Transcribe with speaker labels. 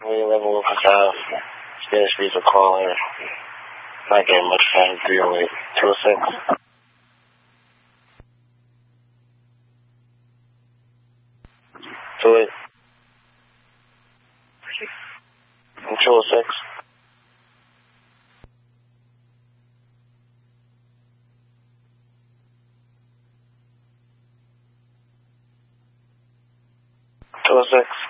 Speaker 1: 11 Wilkins Ave. Spanish Visa caller. Not getting much time. 308. 206. 28. 206. 206.